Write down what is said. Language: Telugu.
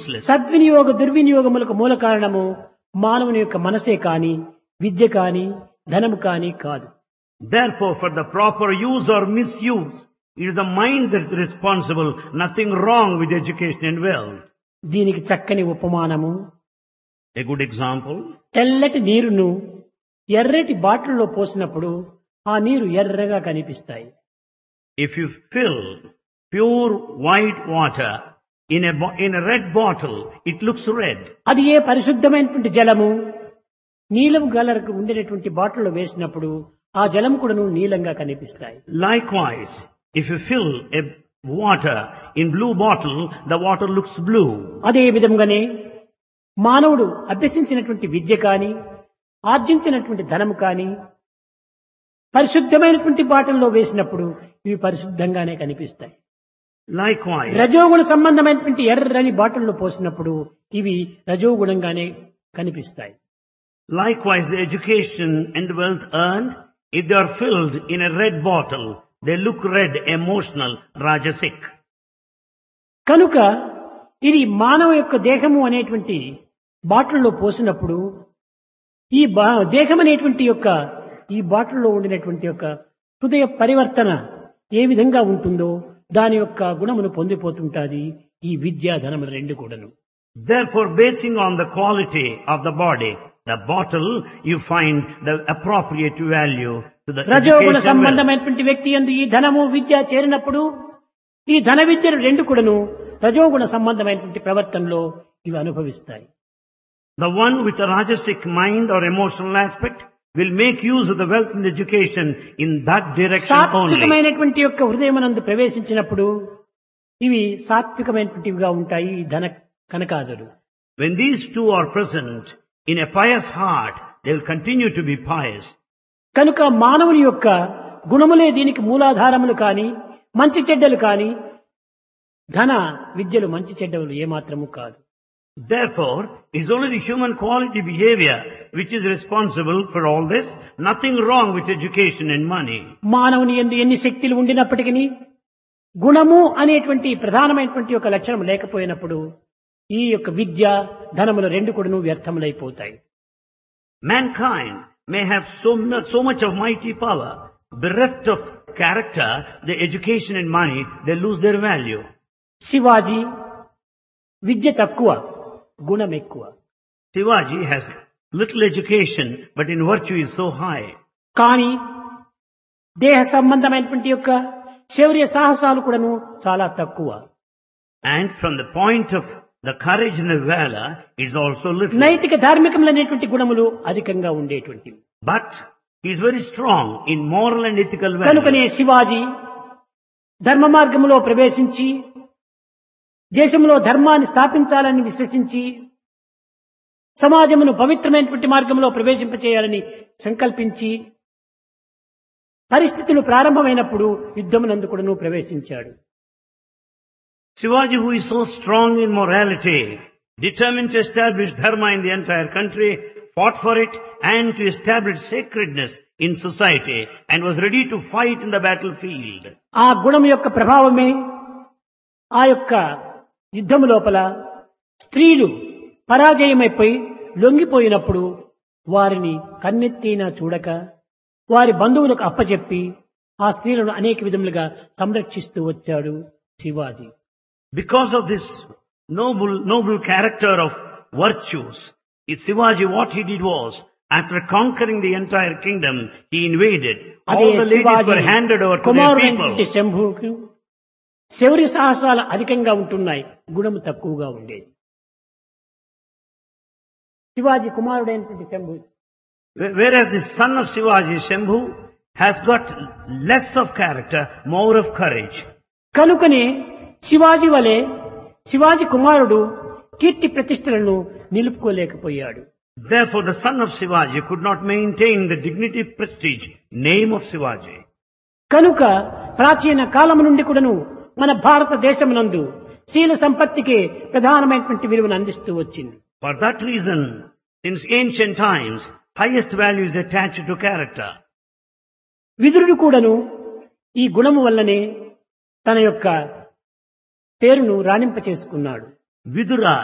useless. సద్వినియోగ దుర్వినియోగములకు మూల కారణము మానవుని యొక్క మనసే కాని విద్య కాని ధనము కాని కాదు. Therefore, for the proper use or misuse, it is the mind that is responsible. Nothing wrong with education and wealth. దీనికి చక్కని ఉపమానము A good example. తెల్లటి నీరును ఎర్రటి బాటిల్లో పోసినప్పుడు ఆ నీరు ఎర్రగా కనిపిస్తాయి. If you fill pure white water in a red bottle, it looks red. అది ఏ పరిశుద్ధమైనటువంటి జలము నీలం కలర్కు ఉండేటటువంటి బాటిల్లో వేసినప్పుడు ఆ జలం కూడాను నీలంగా కనిపిస్తాయి. Likewise, if you fill a water in blue bottle, the water looks blue. అదే విధంగానే మానవుడు అభ్యసించినటువంటి విద్య కాని ఆర్జించినటువంటి ధనము కాని పరిశుద్ధమైనటువంటి బాటిల్లో వేసినప్పుడు ఇవి పరిశుద్ధంగానే కనిపిస్తాయి. Likewise, రజోగుణ సంబంధమైనటువంటి ఎర్రని బాటిల్లో పోసినప్పుడు ఇవి రజోగుణంగానే కనిపిస్తాయి. Likewise, the education and wealth earned, if they are filled in a red bottle, they look red, emotional, rajasic. కనుక ఇది మానవ యొక్క దేహము అనేటువంటి బాటిల్లో పోసినప్పుడు ఈ దేహం అనేటువంటి యొక్క ఈ బాటిల్లో ఉండినటువంటి యొక్క హృదయ పరివర్తన ఏ విధంగా ఉంటుందో దాని యొక్క గుణమును పొందిపోతుంటాది ఈ విద్యా ధనములు రెండు కూడాను. Therefore, basing on the quality of the body, the bottle, you find the appropriate value to the రజోగుణ education wealth. సంబంధమైనటువంటి వ్యక్తి యందు ఈ ధనము విద్య చేరినప్పుడు ఈ ధన విద్యలు రెండు కూడాను రజోగుణ సంబంధమైనటువంటి ప్రవర్తనలో ఇవి అనుభవిస్తాయి. The one with a rajasic mind or emotional aspect will make use of the wealth and education in that direction only. సాత్వికమైనటువంటి యొక్క హృదయమునందు ప్రవేశించినప్పుడు ఇవి సాత్వికమైనటువంటివిగా ఉంటాయి ఈ ధన కనకాదులు. When these two are present in a pious heart, they will continue to be pious. కనుక మానవుని యొక్క గుణములే దీనికి మూలాధారములు కాని మంచి చెడ్డలు కాని ధన విద్యలు మంచి చెడ్డలు ఏమాత్రము కాదు. Therefore, it is only the human quality behavior which is responsible for all this. Nothing wrong with education and money. మానవుని యందు ఎన్ని శక్తులు ఉండినప్పటికీ గుణము అనేటువంటి ప్రధానమైనటువంటి ఒక లక్షణం లేకపోయినప్పుడు ఈ యొక్క విద్య ధనములు రెండు కూడాను వ్యర్థములైపోతాయి. Mankind may have so much of mighty power. Bereft of character, the education and money, they lose their value. Shivaji విద్య తక్కువ గుణం ఎక్కువ. Shivaji has little education, but in virtue is so high. కానీ దేహ సంబంధమైనటువంటి యొక్క శౌర్య సాహసాలు కూడాను చాలా తక్కువ. And from the point of the courage and the valor, is also little. నైతిక ధార్మికములైనటువంటి గుణములు అధికంగా ఉండేటువంటివి. But he is very strong in moral and ethical కనుకనే values. శివాజీ ధర్మ మార్గములో ప్రవేశించి దేశంలో ధర్మాన్ని స్థాపించాలని విశ్వసించి సమాజమును పవిత్రమైనటువంటి మార్గంలో ప్రవేశింపచేయాలని సంకల్పించి పరిస్థితులు ప్రారంభమైనప్పుడు యుద్ధమునందు కూడాను ప్రవేశించాడు. Shivaji, who is so strong in morality, determined to establish dharma in the entire country, fought for it and to establish sacredness in society and was ready to fight in the battlefield. ఆ గుణం యొక్క ప్రభావమే ఆ యొక్క యుద్ధము లోపల స్త్రీలు పరాజయమైపోయి లొంగిపోయినప్పుడు వారిని కన్నెత్తినా చూడక వారి బంధువులకు అప్పచెప్పి ఆ స్త్రీలను అనేక విధములుగా సంరక్షిస్తూ వచ్చాడు Shivaji. Because of this noble character of virtues, Shivaji, what he did was, after conquering the entire kingdom, he invaded. అదే All the ladies were handed over to their కుమారుడైనటువంటి people. శంభుకు శౌర్య సాహసాలు అధికంగా ఉంటున్నాయి, గుణము తక్కువగా ఉండేది. శివాజీ కుమారుడైనటువంటి Shambhu Whereas the son of Shivaji, Shambhu, has got less of character, more of courage. కనుకనే శివాజీ వలె శివాజీ కుమారుడు కీర్తి ప్రతిష్టలను నిలుపుకోలేకపోయాడు. Therefore, the son of Shivaji could not maintain the dignity, prestige, name of Shivaji. కనుక ప్రాచీన కాలము నుండి కూడాను మన భారతదేశమునందు శీల సంపత్తికి ప్రధానమైనటువంటి విలువను అందిస్తూ వచ్చింది. For that reason, since ancient times, highest value is attached to character. విదురుడు కూడాను ఈ గుణము వల్లనే తన యొక్క పేరును రాణింప చేసుకున్నాడు. Vidura